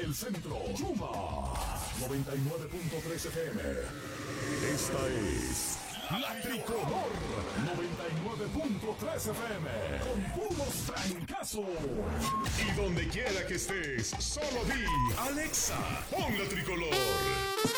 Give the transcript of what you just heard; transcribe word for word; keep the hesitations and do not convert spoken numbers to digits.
el centro. Yuma. noventa y nueve punto tres F M. Esta es La Tricolor. noventa y nueve punto tres F M. Con puros trancazos. Y donde quiera que estés, solo di Alexa, pon La Tricolor.